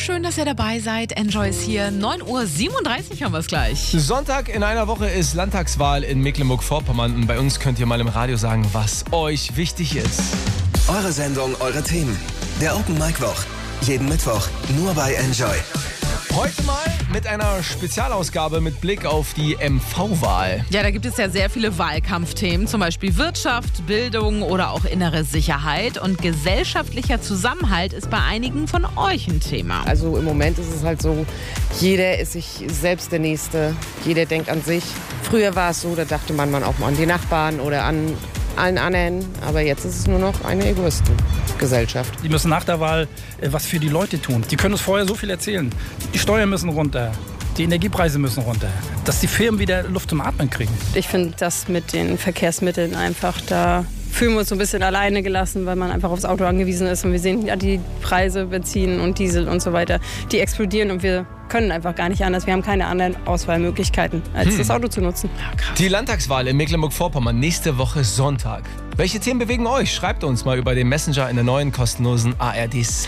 schön, dass ihr dabei seid. Enjoy ist hier. 9:37 Uhr haben wir es gleich. Sonntag in einer Woche ist Landtagswahl in Mecklenburg-Vorpommern. Und bei uns könnt ihr mal im Radio sagen, was euch wichtig ist. Eure Sendung, eure Themen. Der Open Mic Woch. Jeden Mittwoch nur bei Enjoy. Heute mal mit einer Spezialausgabe mit Blick auf die MV-Wahl. Ja, da gibt es ja sehr viele Wahlkampfthemen, zum Beispiel Wirtschaft, Bildung oder auch innere Sicherheit. Und gesellschaftlicher Zusammenhalt ist bei einigen von euch ein Thema. Also im Moment ist es halt so, jeder ist sich selbst der Nächste. Jeder denkt an sich. Früher war es so, da dachte man auch mal an die Nachbarn oder an allen anderen. Aber jetzt ist es nur noch eine Egoistengesellschaft. Die müssen nach der Wahl was für die Leute tun. Die können uns vorher so viel erzählen. Die Steuern müssen runter, die Energiepreise müssen runter, dass die Firmen wieder Luft zum Atmen kriegen. Ich finde das mit den Verkehrsmitteln einfach, da fühlen wir uns so ein bisschen alleine gelassen, weil man einfach aufs Auto angewiesen ist. Und wir sehen ja die Preise, Benzin und Diesel und so weiter, die explodieren und wir können einfach gar nicht anders. Wir haben keine anderen Auswahlmöglichkeiten, als das Auto zu nutzen. Die Landtagswahl in Mecklenburg-Vorpommern nächste Woche Sonntag. Welche Themen bewegen euch? Schreibt uns mal über den Messenger in der neuen kostenlosen ARD